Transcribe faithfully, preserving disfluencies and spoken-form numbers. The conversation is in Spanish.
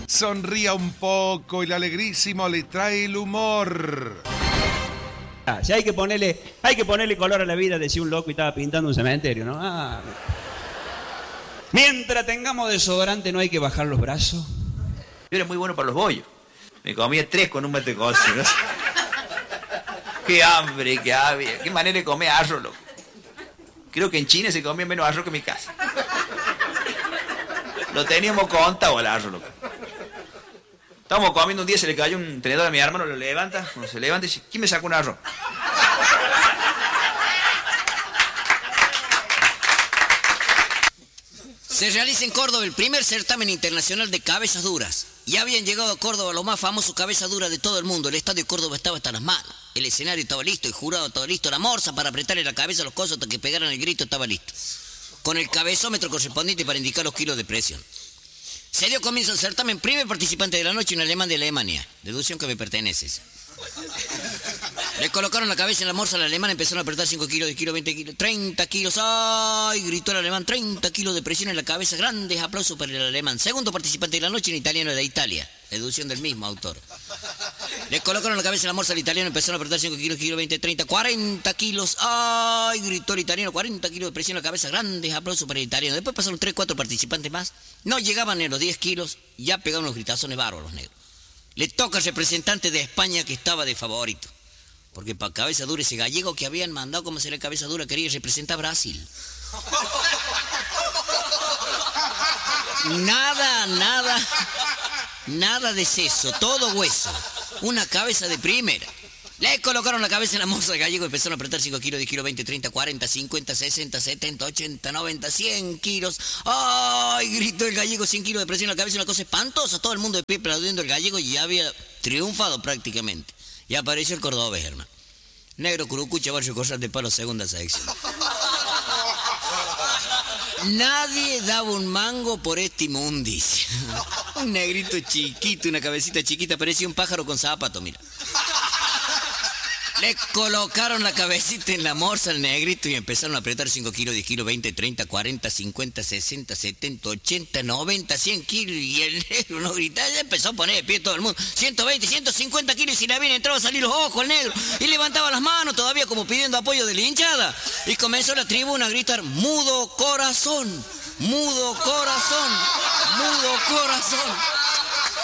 Sonría un poco, el alegrísimo le trae el humor. Ah, si hay que ponerle, hay que ponerle color a la vida, decía un loco y estaba pintando un cementerio, ¿no? Ah. Mientras tengamos desodorante no hay que bajar los brazos. Yo era muy bueno para los bollos. Me comía tres con un mate cocido, ¿no? Qué hambre que había. Qué manera de comer arroz, loco. Creo que en China se comía menos arroz que en mi casa. Lo teníamos contado el arroz, loco. Estábamos comiendo un día, se le cayó un tenedor a mi hermano, lo levanta, cuando se levanta y dice, ¿quién me sacó un arroz? Se realiza en Córdoba el primer certamen internacional de cabezas duras. Ya habían llegado a Córdoba los más famosos cabezas duras de todo el mundo. El estadio de Córdoba estaba hasta las manos. El escenario estaba listo, el jurado estaba listo, la morsa para apretarle la cabeza a los cosos hasta que pegaran el grito estaba listo. Con el cabezómetro correspondiente para indicar los kilos de presión. Se dio comienzo al certamen, primer participante de la noche, un alemán de Alemania. Deducción que me pertenece esa. Le colocaron la cabeza en la morsa al alemán, empezaron a apretar cinco kilos, diez kilos, veinte kilos, treinta kilos. ¡Ay! Gritó el alemán, treinta kilos de presión en la cabeza. Grandes aplausos para el alemán. Segundo participante de la noche, un italiano de Italia. Deducción del mismo autor. Le colocaron la cabeza en la morsa al italiano, empezaron a apretar cinco kilos, diez kilos, veinte, treinta, cuarenta kilos. ¡Ay! Gritó el italiano, cuarenta kilos de presión en la cabeza. Grandes aplausos para el italiano. Después pasaron tres, cuatro participantes más. No llegaban ni a los diez kilos. Ya pegaban unos gritazones bárbaros, negros. Le toca al representante de España que estaba de favorito. Porque para cabeza dura ese gallego que habían mandado como será cabeza dura quería representar a Brasil. Nada, nada, nada de seso, todo hueso. Una cabeza de primera. Le colocaron la cabeza en la morsa al gallego y empezaron a apretar cinco kilos, diez kilos, veinte, treinta, cuarenta, cincuenta, sesenta, setenta, ochenta, noventa, cien kilos. ¡Ay! Gritó el gallego, cien kilos de presión en la cabeza, una cosa espantosa. Todo el mundo de pie aplaudiendo al gallego y ya había triunfado prácticamente. Y apareció el cordobés, hermano. Negro Curucucha, Barrio Corral de Palo, segunda sección. Nadie daba un mango por este inmundicia. Un negrito chiquito, una cabecita chiquita, parecía un pájaro con zapato, mira. Le colocaron la cabecita en la morsa al negrito y empezaron a apretar cinco kilos, diez kilos, veinte, treinta, cuarenta, cincuenta, sesenta, setenta, ochenta, noventa, cien kilos. Y el negro no gritaba, ya empezó a poner de pie todo el mundo. ciento veinte, ciento cincuenta kilos y si le habían entrado a salir los ojos al negro. Y levantaba las manos todavía como pidiendo apoyo de la hinchada. Y comenzó la tribuna a gritar, mudo corazón, mudo corazón, mudo corazón.